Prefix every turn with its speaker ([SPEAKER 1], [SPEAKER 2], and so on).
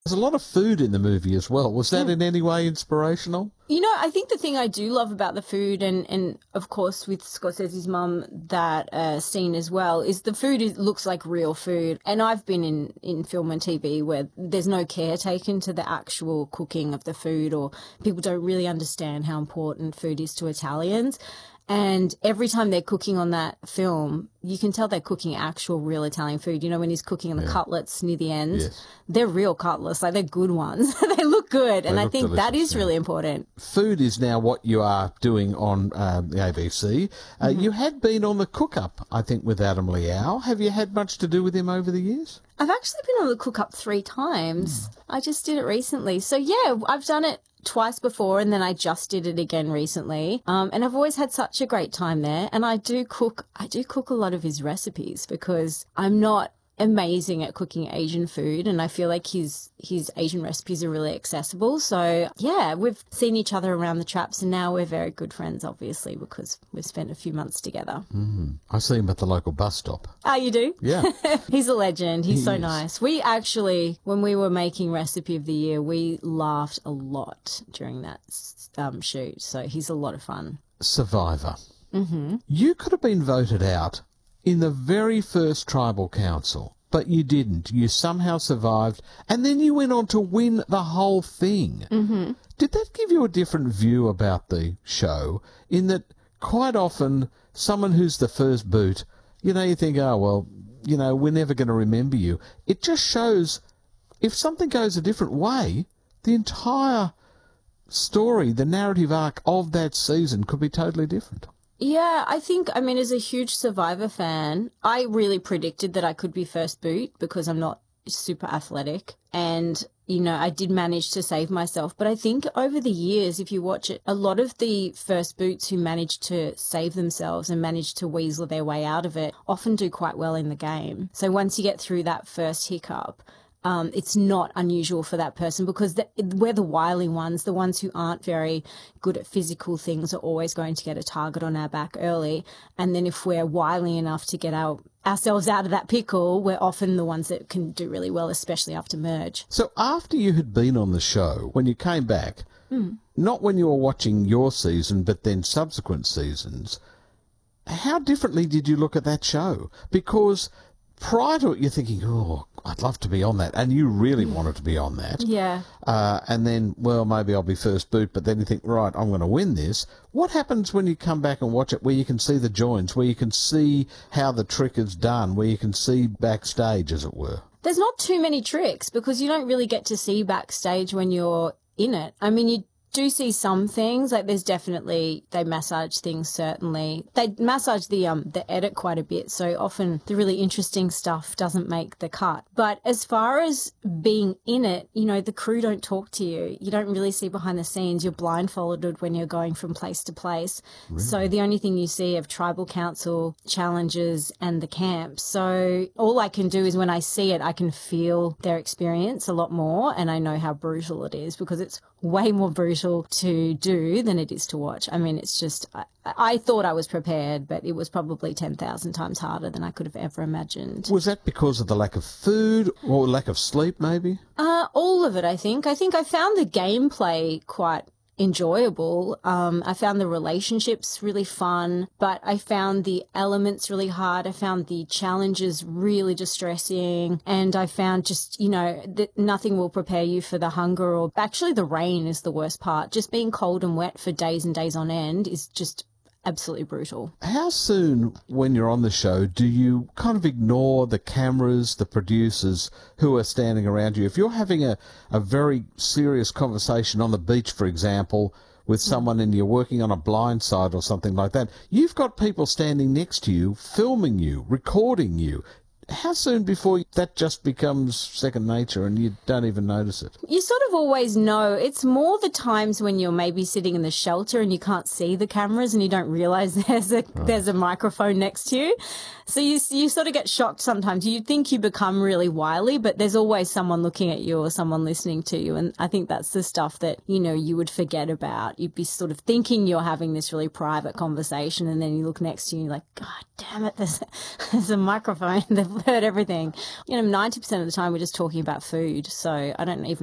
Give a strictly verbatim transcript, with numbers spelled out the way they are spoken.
[SPEAKER 1] There's a lot of food in the movie as well. Was that
[SPEAKER 2] Mm.
[SPEAKER 1] in any way inspirational?
[SPEAKER 2] You know, I think the thing I do love about the food, and, and of course with Scorsese's mum, that uh, scene as well, is the food is, looks like real food. And I've been in, in film and T V where there's no care taken to the actual cooking of the food, or people don't really understand how important food is to Italians. And every time they're cooking on that film, you can tell they're cooking actual real Italian food. You know, when he's cooking on the
[SPEAKER 1] Yeah.
[SPEAKER 2] cutlets near the end,
[SPEAKER 1] Yes.
[SPEAKER 2] they're real cutlets, like they're good ones. They look good. And
[SPEAKER 1] They
[SPEAKER 2] I
[SPEAKER 1] look
[SPEAKER 2] think that
[SPEAKER 1] delicious,
[SPEAKER 2] is
[SPEAKER 1] yeah.
[SPEAKER 2] really important.
[SPEAKER 1] Food is now what you are doing on um, the A B C. Uh,
[SPEAKER 2] Mm-hmm.
[SPEAKER 1] You had been on the Cook-Up, I think, with Adam Liao. Have you had much to do with him over the years?
[SPEAKER 2] I've actually been on the Cook Up three times. I just did it recently. So yeah, I've done it twice before, and then I just did it again recently. Um, and I've always had such a great time there. And I do cook, I do cook a lot of his recipes because I'm not amazing at cooking Asian food, and I feel like his his Asian recipes are really accessible. So yeah, we've seen each other around the traps, and now we're very good friends, obviously, because we've spent a few months together.
[SPEAKER 1] Mm. I see him at the local bus stop.
[SPEAKER 2] Oh, you do?
[SPEAKER 1] Yeah.
[SPEAKER 2] He's a legend. He's
[SPEAKER 1] He
[SPEAKER 2] so
[SPEAKER 1] is.
[SPEAKER 2] nice. We actually, when we were making Recipe of the Year, we laughed a lot during that um, shoot. So he's a lot of fun.
[SPEAKER 1] Survivor.
[SPEAKER 2] Mm-hmm.
[SPEAKER 1] You could have been voted out in the very first tribal council, but you didn't. You somehow survived, and then you went on to win the whole thing.
[SPEAKER 2] Mm-hmm.
[SPEAKER 1] Did that give you a different view about the show, in that quite often someone who's the first boot, you know, you think, oh, well, you know, we're never going to remember you. It just shows if something goes a different way, the entire story, the narrative arc of that season could be totally different.
[SPEAKER 2] Yeah, I think, I mean, as a huge Survivor fan, I really predicted that I could be first boot because I'm not super athletic. And, you know, I did manage to save myself. But I think over the years, if you watch it, a lot of the first boots who managed to save themselves and manage to weasel their way out of it often do quite well in the game. So once you get through that first hiccup, Um, it's not unusual for that person because the, we're the wily ones, the ones who aren't very good at physical things are always going to get a target on our back early. And then if we're wily enough to get our, ourselves out of that pickle, we're often the ones that can do really well, especially after merge.
[SPEAKER 1] So after you had been on the show, when you came back,
[SPEAKER 2] Mm.
[SPEAKER 1] not when you were watching your season, but then subsequent seasons, how differently did you look at that show? Because prior to it, you're thinking, oh, I'd love to be on that. And you really wanted to be on that.
[SPEAKER 2] Yeah.
[SPEAKER 1] Uh, and then, well, maybe I'll be first boot, but then you think, right, I'm going to win this. What happens when you come back and watch it where you can see the joins, where you can see how the trick is done, where you can see backstage, as it were?
[SPEAKER 2] There's not too many tricks because you don't really get to see backstage when you're in it. I mean, you do see some things, like there's definitely, they massage things certainly. They massage the um the edit quite a bit, so often the really interesting stuff doesn't make the cut. But as far as being in it, you know, the crew don't talk to you. You don't really see behind the scenes. You're blindfolded when you're going from place to place.
[SPEAKER 1] Really?
[SPEAKER 2] So the only thing you see of tribal council challenges and the camps. So all I can do is when I see it, I can feel their experience a lot more, and I know how brutal it is because it's way more brutal to do than it is to watch. I mean, it's just, I, I thought I was prepared, but it was probably ten thousand times harder than I could have ever imagined.
[SPEAKER 1] Was that because of the lack of food or lack of sleep, maybe?
[SPEAKER 2] Uh, all of it, I think. I think I found the gameplay quite enjoyable. Um, I found the relationships really fun, but I found the elements really hard. I found the challenges really distressing, and I found just, you know, that nothing will prepare you for the hunger, or actually the rain is the worst part. Just being cold and wet for days and days on end is just absolutely brutal.
[SPEAKER 1] How soon, when you're on the show, do you kind of ignore the cameras, the producers who are standing around you? If you're having a, a very serious conversation on the beach, for example, with someone and you're working on a blind side or something like that, you've got people standing next to you, filming you, recording you. How soon before that just becomes second nature and you don't even notice it?
[SPEAKER 2] You sort of always know. It's more the times when you're maybe sitting in the shelter and you can't see the cameras and you don't realise there's a
[SPEAKER 1] Right.
[SPEAKER 2] there's a microphone next to you. So you you sort of get shocked sometimes. You think you become really wily, but there's always someone looking at you or someone listening to you. And I think that's the stuff that, you know, you would forget about. You'd be sort of thinking you're having this really private conversation, and then you look next to you and you're like, God damn it, there's, there's a microphone. They've I've heard everything. You know, ninety percent of the time we're just talking about food. So I don't even